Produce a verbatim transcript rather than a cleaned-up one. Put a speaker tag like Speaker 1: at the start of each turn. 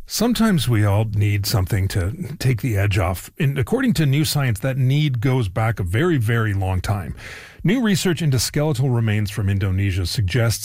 Speaker 1: Sometimes we all need something to take the edge off. And according to new science, that need goes back a very, very long time. New research into skeletal remains from Indonesia suggests